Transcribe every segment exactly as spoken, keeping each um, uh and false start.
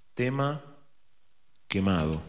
Tema quemado.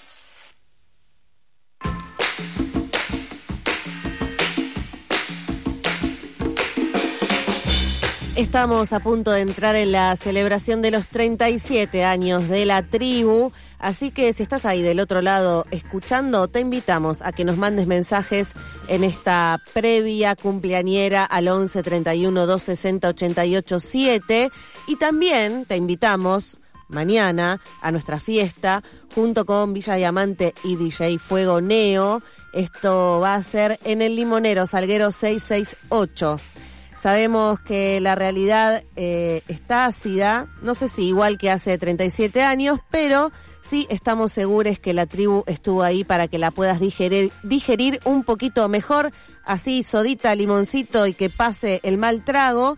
Estamos a punto de entrar en la celebración de los treinta y siete años de la tribu, así que si estás ahí del otro lado escuchando, te invitamos a que nos mandes mensajes en esta previa cumpleañera al once treinta y uno dos sesenta ochenta y ocho siete, y también te invitamos mañana a nuestra fiesta junto con Villa Diamante y D J Fuego Neo. Esto va a ser en el Limonero, Salguero seiscientos sesenta y ocho. Sabemos que la realidad eh, está ácida, no sé si igual que hace treinta y siete años, pero sí estamos seguros que la tribu estuvo ahí para que la puedas digerir, digerir un poquito mejor, así sodita, limoncito y que pase el mal trago.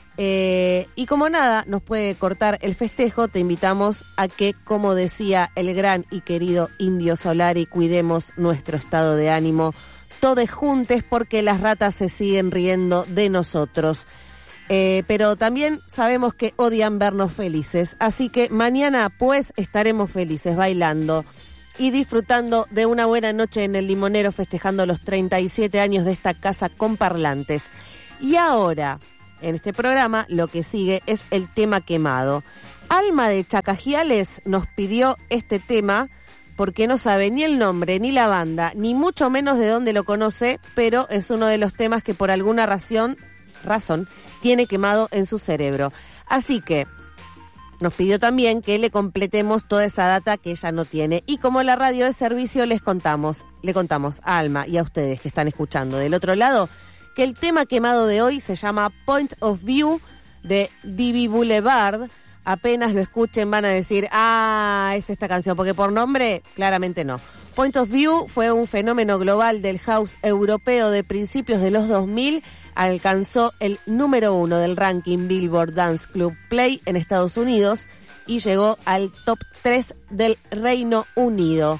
Eh, y como nada nos puede cortar el festejo, te invitamos a que, como decía el gran y querido Indio Solari, cuidemos nuestro estado de ánimo todos juntos, porque las ratas se siguen riendo de nosotros. Eh, pero también sabemos que odian vernos felices, así que mañana pues estaremos felices bailando y disfrutando de una buena noche en el Limonero, festejando los treinta y siete años de esta casa con parlantes. Y ahora, en este programa, lo que sigue es el tema quemado. Alma de Chacajiales nos pidió este tema porque no sabe ni el nombre, ni la banda, ni mucho menos de dónde lo conoce, pero es uno de los temas que por alguna razón, razón tiene quemado en su cerebro. Así que nos pidió también que le completemos toda esa data que ella no tiene. Y como la radio de servicio, les contamos, le contamos a Alma y a ustedes que están escuchando del otro lado, que el tema quemado de hoy se llama Point of View de D B Boulevard. Apenas lo escuchen van a decir, ah, es esta canción, porque por nombre, claramente no. Point of View fue un fenómeno global del house europeo de principios de los dos mil, alcanzó el número uno del ranking Billboard Dance Club Play en Estados Unidos y llegó al top tres del Reino Unido.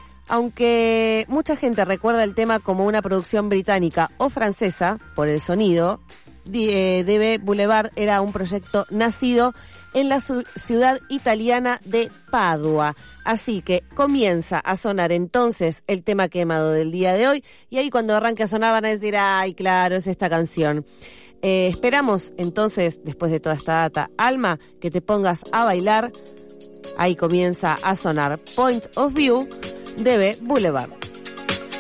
Aunque mucha gente recuerda el tema como una producción británica o francesa por el sonido, D B Boulevard era un proyecto nacido en la su- ciudad italiana de Padua. Así que comienza a sonar entonces el tema quemado del día de hoy, y ahí cuando arranque a sonar van a decir, ay, claro, es esta canción. Eh, esperamos entonces, después de toda esta data, Alma, que te pongas a bailar. Ahí comienza a sonar Point of View de D B Boulevard.